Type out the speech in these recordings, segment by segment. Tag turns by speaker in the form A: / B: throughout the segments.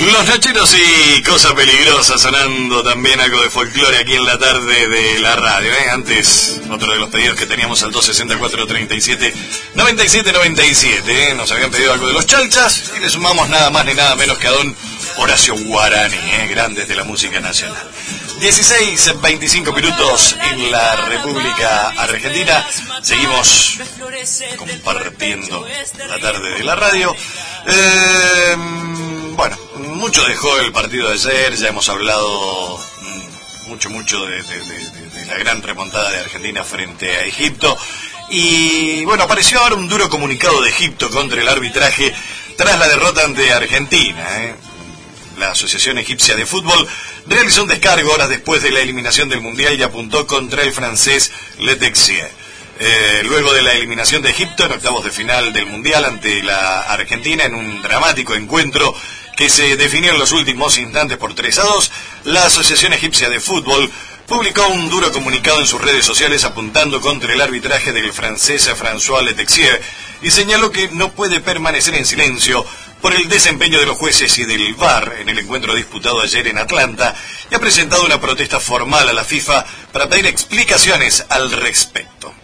A: Los Nocheros y Cosa Peligrosa sonando también algo de folclore aquí en la tarde de la radio. Antes, otro de los pedidos que teníamos al 264-37-97-97. Nos habían pedido algo de los Chalchas y le sumamos nada más ni nada menos que a don Horacio Guarani, grandes de la música nacional. 16:25 minutos en la República Argentina. Seguimos compartiendo la tarde de la radio. Bueno, mucho dejó el partido de ayer, ya hemos hablado mucho de la gran remontada de Argentina frente a Egipto. Y bueno, apareció ahora un duro comunicado de Egipto contra el arbitraje tras la derrota ante Argentina. La Asociación Egipcia de Fútbol realizó un descargo horas después de la eliminación del Mundial y apuntó contra el francés Le Texier. Luego de la eliminación de Egipto en octavos de final del Mundial ante la Argentina en un dramático encuentro que se definió en los últimos instantes por 3-2, la Asociación Egipcia de Fútbol publicó un duro comunicado en sus redes sociales apuntando contra el arbitraje del francés François Le Texier y señaló que no puede permanecer en silencio por el desempeño de los jueces y del VAR en el encuentro disputado ayer en Atlanta y ha presentado una protesta formal a la FIFA para pedir explicaciones al respecto.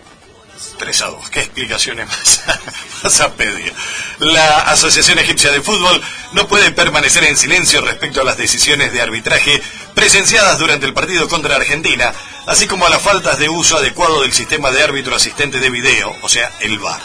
A: 3-2, ¿qué explicaciones vas a pedir? La Asociación Egipcia de Fútbol no puede permanecer en silencio respecto a las decisiones de arbitraje presenciadas durante el partido contra Argentina, así como a las faltas de uso adecuado del sistema de árbitro asistente de video, o sea, el VAR.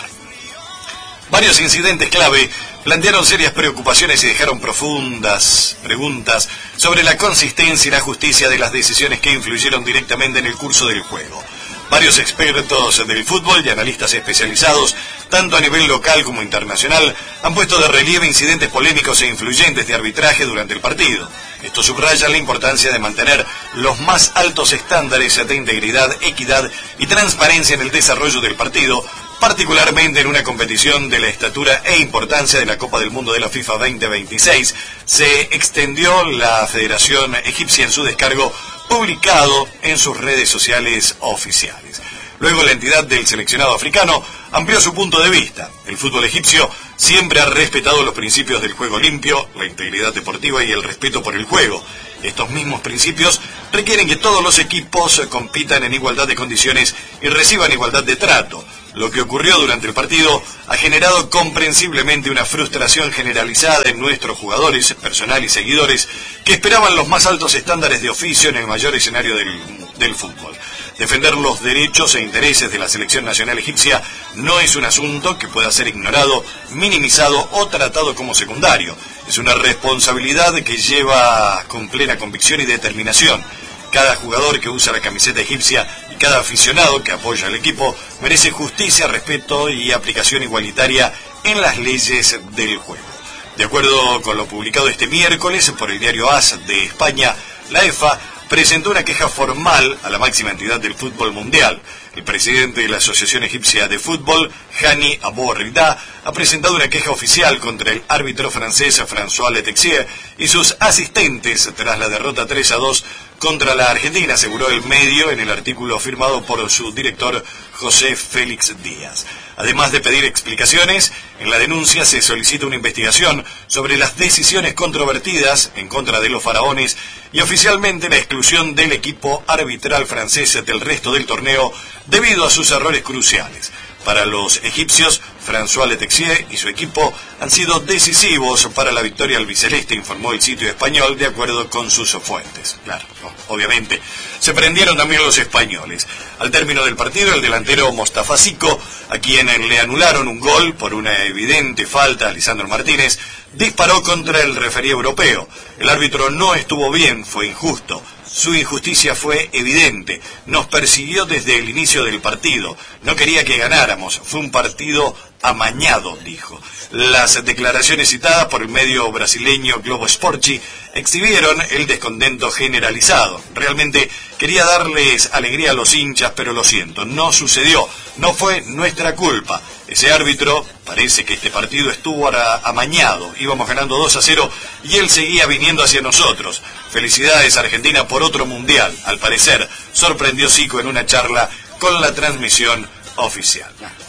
A: Varios incidentes clave plantearon serias preocupaciones y dejaron profundas preguntas sobre la consistencia y la justicia de las decisiones que influyeron directamente en el curso del juego. Varios expertos del fútbol y analistas especializados, tanto a nivel local como internacional, han puesto de relieve incidentes polémicos e influyentes de arbitraje durante el partido. Esto subraya la importancia de mantener los más altos estándares de integridad, equidad y transparencia en el desarrollo del partido, particularmente en una competición de la estatura e importancia de la Copa del Mundo de la FIFA 2026. Se extendió la Federación Egipcia en su descargo publicado en sus redes sociales oficiales. Luego la entidad del seleccionado africano amplió su punto de vista. El fútbol egipcio siempre ha respetado los principios del juego limpio, la integridad deportiva y el respeto por el juego. Estos mismos principios requieren que todos los equipos compitan en igualdad de condiciones y reciban igualdad de trato. Lo que ocurrió durante el partido ha generado comprensiblemente una frustración generalizada en nuestros jugadores, personal y seguidores, que esperaban los más altos estándares de oficio en el mayor escenario del fútbol. Defender los derechos e intereses de la selección nacional egipcia no es un asunto que pueda ser ignorado, minimizado o tratado como secundario. Es una responsabilidad que lleva con plena convicción y determinación. Cada jugador que usa la camiseta egipcia y cada aficionado que apoya al equipo merece justicia, respeto y aplicación igualitaria en las leyes del juego. De acuerdo con lo publicado este miércoles por el diario AS de España, la EFA presentó una queja formal a la máxima entidad del fútbol mundial. El presidente de la Asociación Egipcia de Fútbol, Hani Abou Rida, ha presentado una queja oficial contra el árbitro francés François Le Texier y sus asistentes tras la derrota 3-2 contra la Argentina, aseguró el medio en el artículo firmado por su director José Félix Díaz. Además de pedir explicaciones, en la denuncia se solicita una investigación sobre las decisiones controvertidas en contra de los faraones y oficialmente la exclusión del equipo arbitral francés del resto del torneo debido a sus errores cruciales. Para los egipcios, François Le Texier y su equipo han sido decisivos para la victoria albiceleste, informó el sitio español de acuerdo con sus fuentes. Claro, obviamente. Se prendieron también los españoles. Al término del partido, el delantero Mostafa Zico, a quien le anularon un gol por una evidente falta a Lisandro Martínez, disparó contra el referí europeo. El árbitro no estuvo bien, fue injusto. Su injusticia fue evidente. Nos persiguió desde el inicio del partido. No quería que ganáramos. Fue un partido amañado, dijo. Las declaraciones citadas por el medio brasileño Globo Esporte exhibieron el descontento generalizado. Realmente quería darles alegría a los hinchas, pero lo siento, no sucedió. No fue nuestra culpa. Ese árbitro, parece que este partido estuvo amañado. Íbamos ganando 2-0 y él seguía viniendo hacia nosotros. Felicidades Argentina por otro mundial. Al parecer, sorprendió Zico en una charla con la transmisión oficial.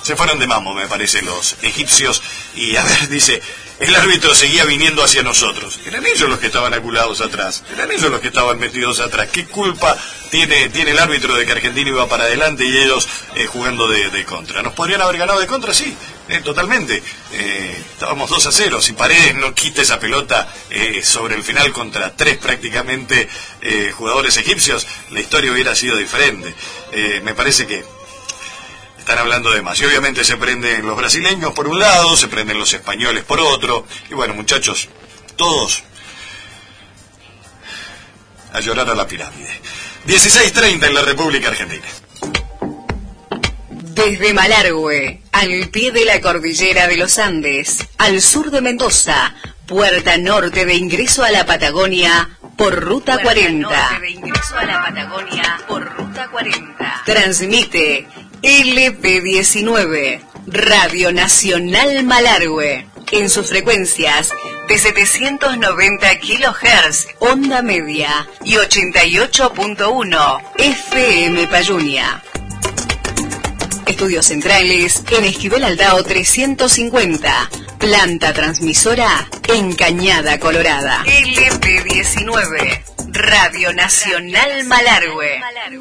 A: Se fueron de mambo, me parece, los egipcios. Y a ver, dice, el árbitro seguía viniendo hacia nosotros. Eran ellos los que estaban aculados atrás. Eran ellos los que estaban metidos atrás. ¿Qué culpa tiene el árbitro de que Argentina iba para adelante y ellos jugando de contra? ¿Nos podrían haber ganado de contra? Sí, totalmente. Estábamos 2-0. Si Paredes no quita esa pelota sobre el final contra 3 prácticamente jugadores egipcios, la historia hubiera sido diferente. Me parece que están hablando de más. Y obviamente se prenden los brasileños por un lado, se prenden los españoles por otro. Y bueno, muchachos, todos a llorar a la pirámide. 16:30 en la República Argentina.
B: Desde Malargüe, al pie de la cordillera de los Andes, al sur de Mendoza, puerta norte de ingreso a la Patagonia por Ruta 40. Norte de ingreso a la Patagonia por Ruta 40. Transmite LP19, Radio Nacional Malargüe, en sus frecuencias de 790 kHz, onda media, y 88.1 FM Payunia. Estudios centrales en Esquivel Aldao 350, planta transmisora en Cañada Colorada. LP19, Radio Nacional Malargüe.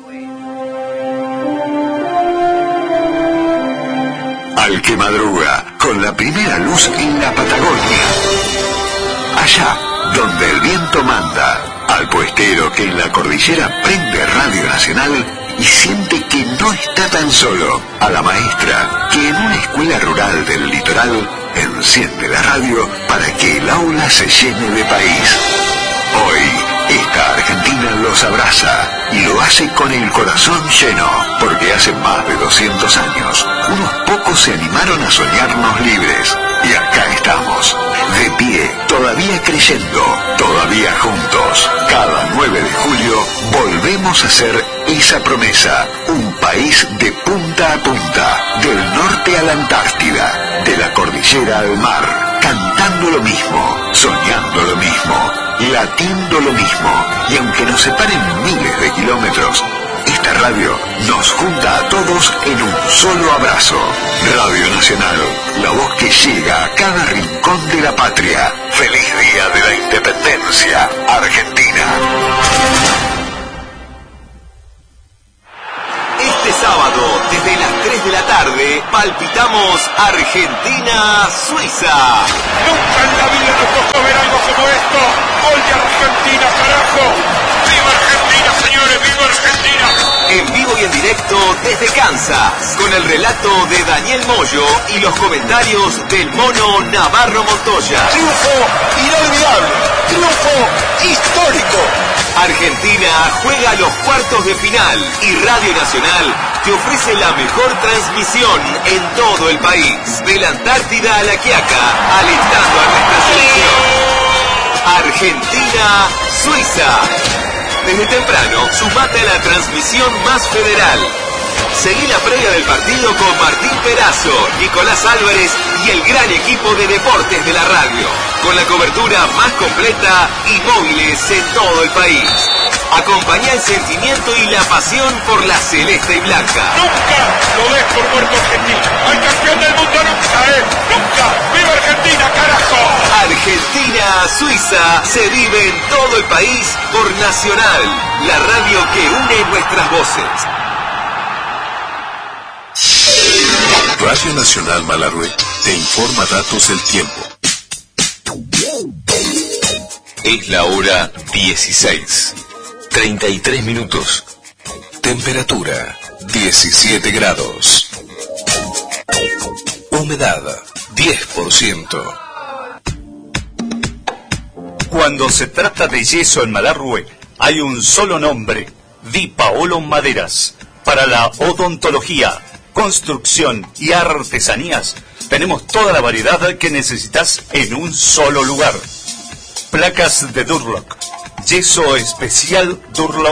C: Al que madruga, con la primera luz en la Patagonia. Allá, donde el viento manda. Al puestero que en la cordillera prende Radio Nacional y siente que no está tan solo. A la maestra que en una escuela rural del litoral enciende la radio para que el aula se llene de país. Hoy, esta Argentina los abraza y lo hace con el corazón lleno, porque hace más de 200 años, unos pocos se animaron a soñarnos libres. Y acá estamos, de pie, todavía creyendo, todavía juntos. Cada 9 de julio volvemos a hacer esa promesa, un país de punta a punta, del norte a la Antártida, de la cordillera al mar, cantando lo mismo, soñando lo mismo, latiendo lo mismo, y aunque nos separen miles de kilómetros, esta radio nos junta a todos en un solo abrazo. Radio Nacional, la voz que llega a cada rincón de la patria. ¡Feliz Día de la Independencia, Argentina!
D: Este sábado, desde las 3 de la tarde, palpitamos Argentina-Suiza.
E: Nunca en la vida nos tocó ver algo como esto. ¡Gol de Argentina, carajo! ¡Viva Argentina, señores! ¡Viva Argentina!
D: En vivo y en directo desde Kansas, con el relato de Daniel Moyo y los comentarios del mono Navarro Montoya.
E: Triunfo inolvidable, triunfo histórico.
D: Argentina juega los cuartos de final y Radio Nacional te ofrece la mejor transmisión en todo el país. De la Antártida a la Quiaca, alentando a nuestra selección. Argentina-Suiza. Desde temprano, sumate a la transmisión más federal. Seguí la previa del partido con Martín Perazo, Nicolás Álvarez y el gran equipo de deportes de la radio, con la cobertura más completa y móviles en todo el país. Acompañá el sentimiento y la pasión por la celeste y blanca.
E: Nunca lo des por muerto Argentina. Al campeón del mundo nunca, nunca. ¡Viva Argentina, carajo!
D: Argentina-Suiza se vive en todo el país por Nacional, la radio que une nuestras voces.
C: Radio Nacional Malargüe te informa datos del tiempo.
F: Es la hora 16:33.
C: Temperatura 17 grados. Humedad 10%.
G: Cuando se trata de yeso en Malargüe, hay un solo nombre: Di Paolo Maderas. Para la odontología, construcción y artesanías, tenemos toda la variedad que necesitas en un solo lugar. Placas de Durlock, yeso especial Durlock